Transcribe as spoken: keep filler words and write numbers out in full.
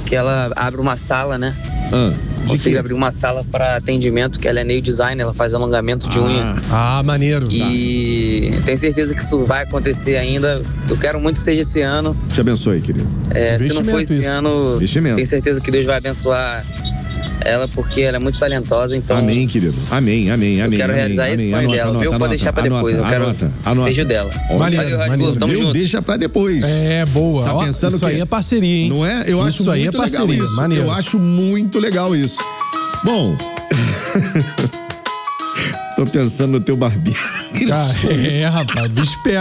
que ela abre uma sala, né? Ah, Consigo abrir uma sala para atendimento, que ela é nail design, ela faz alongamento de ah, unha. Ah, maneiro. E tá. Tenho certeza que isso vai acontecer ainda. Eu quero muito que seja esse ano. Te abençoe, querido. É, se não for esse isso. ano, Investimento. tenho certeza que Deus vai abençoar ela, porque ela é muito talentosa. Então, Amém, querido. Amém, amém, amém. eu quero amém, realizar amém. esse sonho Anota, dela, anota, viu? Pode anota, deixar pra anota, depois. Eu quero anota, que anota. seja dela. Maneiro, Valeu, Red maneiro. Bull, tamo Meu, junto. deixa pra depois. É, boa. Tá Ó, pensando isso que aí é parceria, hein? Não é? Eu acho isso aí muito é legal parceria, isso. maneiro. Eu acho muito legal isso. Bom, tô pensando no teu barbeiro. Ah, é, rapaz, bicho pega.